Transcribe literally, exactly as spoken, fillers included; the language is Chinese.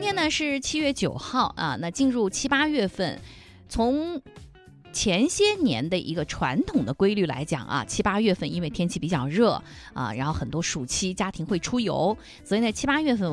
天呢是七月九号啊，那进入七八月份，从前些年的一个传统的规律来讲啊，七八月份因为天气比较热啊，然后很多暑期家庭会出游，所以呢七八月份